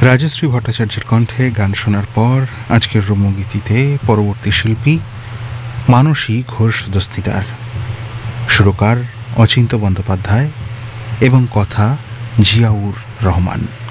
রাজশ্রী ভট্টাচার্যের কণ্ঠে গান শোনার পর আজকের রম্যগীতিতে পরবর্তী শিল্পী মানসী ঘোষ দস্তিদার, সুরকার অচিন্ত্য বন্দ্যোপাধ্যায় এবং কথা জিয়াউর রহমান।